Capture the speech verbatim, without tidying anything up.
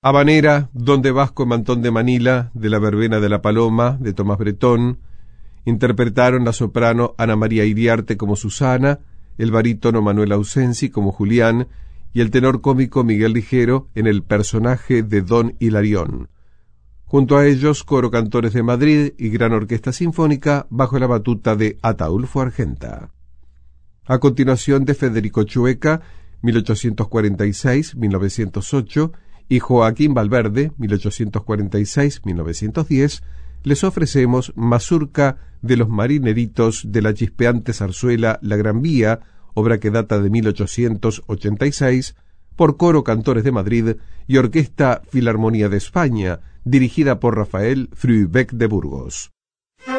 Habanera, Don de Vasco, Mantón de Manila, de la Verbena de la Paloma, de Tomás Bretón. Interpretaron la soprano Ana María Iriarte como Susana, el barítono Manuel Ausensi como Julián y el tenor cómico Miguel Ligero en el personaje de Don Hilarión. Junto a ellos, Coro Cantores de Madrid y Gran Orquesta Sinfónica bajo la batuta de Ataulfo Argenta. A continuación, de Federico Chueca, mil ochocientos cuarenta y seis a mil novecientos ocho, y Joaquín Valverde, mil ochocientos cuarenta y seis a mil novecientos diez, les ofrecemos Mazurca de los Marineritos de la chispeante zarzuela La Gran Vía, obra que data de mil ochocientos ochenta y seis, por Coro Cantores de Madrid y Orquesta Filarmonía de España, dirigida por Rafael Fruibec de Burgos.